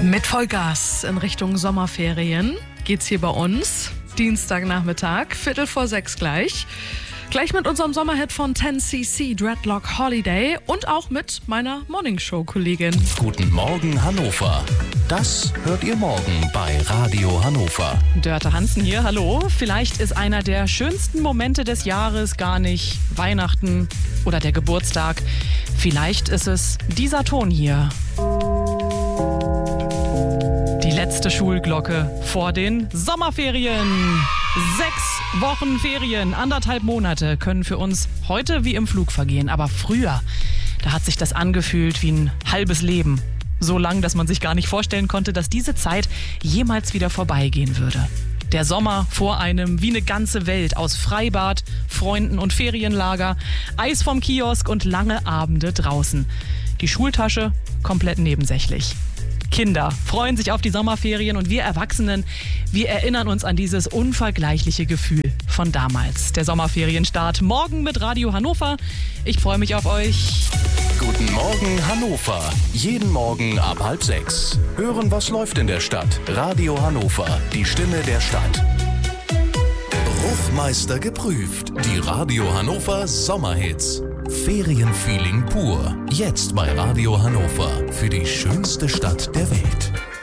Mit Vollgas in Richtung Sommerferien geht's hier bei uns. Dienstagnachmittag, 5:45 gleich. Gleich mit unserem Sommerhit von 10cc, Dreadlock Holiday, und auch mit meiner Morningshow-Kollegin. Guten Morgen Hannover. Das hört ihr morgen bei Radio Hannover. Dörte Hansen hier, hallo. Vielleicht ist einer der schönsten Momente des Jahres gar nicht Weihnachten oder der Geburtstag. Vielleicht ist es dieser Ton hier. Die letzte Schulglocke vor den Sommerferien. 6 Wochen Ferien, 1,5 Monate können für uns heute wie im Flug vergehen. Aber früher, da hat sich das angefühlt wie ein halbes Leben. So lang, dass man sich gar nicht vorstellen konnte, dass diese Zeit jemals wieder vorbeigehen würde. Der Sommer vor einem wie eine ganze Welt aus Freibad, Freunden und Ferienlager, Eis vom Kiosk und lange Abende draußen. Die Schultasche komplett nebensächlich. Kinder freuen sich auf die Sommerferien und wir Erwachsenen, wir erinnern uns an dieses unvergleichliche Gefühl von damals. Der Sommerferienstart morgen mit Radio Hannover. Ich freue mich auf euch. Guten Morgen Hannover. Jeden Morgen ab 5:30. Hören, was läuft in der Stadt. Radio Hannover, die Stimme der Stadt. Bruchmeister geprüft. Die Radio Hannover Sommerhits. Ferienfeeling pur. Jetzt bei Radio Hannover. Für die schönste Stadt der Welt.